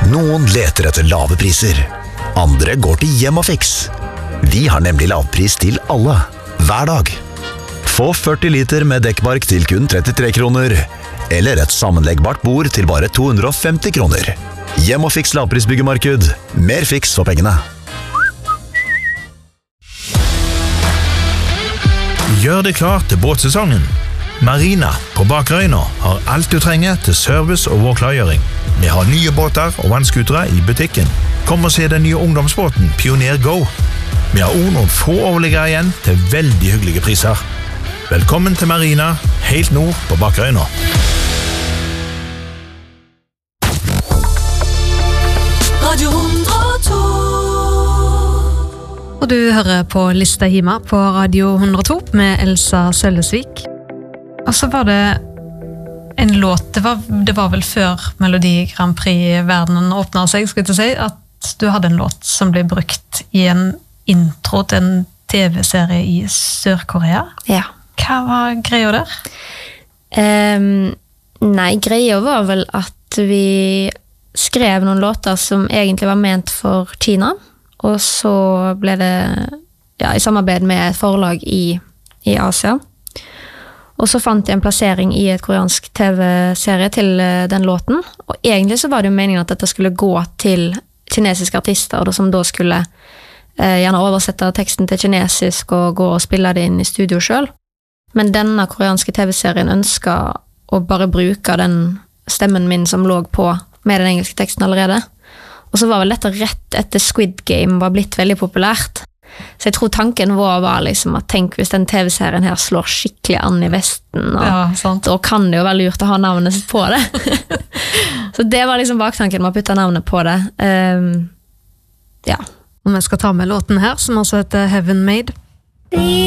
Noen leter etter lave priser. Andre går til Hjemmafix. Vi har nemlig lavpris til alle, hver dag. Få 40 liter med dekkbark til kun 33 kroner, eller et sammenleggbart bord til bare 250 kroner. Hjemmafix lavprisbyggemarked. Mer fiks for pengene. Gjør det klart til båtsesongen. Marina på Bakerøyna har alt du trenger til service og vår klargjøring. Vi har nye båter og vannskutere i butikken. Kom og se den nye ungdomsbåten Pioneer Go. Vi har også noen få overliggere igjen til veldig hyggelige priser. Velkommen til Marina, helt nord på Bakerøyna. Radio 102. Og du hører på Lista Hima på Radio 102 med Elsa Sølvesvik. Og så var det en låt, det var vel før Melodi Grand Prix-verdenen åpnet seg, skulle jeg til å si, at du hadde en låt som ble brukt i en intro til en TV-serie i Sør-Korea. Ja. Hva var greia der? Nei, greia var vel at vi skrev noen låter som egentlig var ment for Kina, og så ble det i samarbeid med et forlag i Asia. Og så fant jeg en plassering i et koreansk TV-serie til den låten, og egentlig så var det jo meningen at dette skulle gå til kinesiske artister, som da skulle gjerne oversette teksten til kinesisk og gå og spille det inn i studio selv. Men denne koreanske TV-serien ønsket å bare bruke den stemmen min som lå på med den engelske teksten allerede. Og så var vel dette rett etter Squid Game var blitt veldig populært. Så jeg tror tanken var liksom at tenk hvis den TV-serien her slår skikkelig an i Vesten, og da kan det jo være lurt å ha navnet sitt på det. Så det var liksom baktanken med å putte navnet på det. Ja. Og vi skal ta med låten her, som altså heter Heaven Made.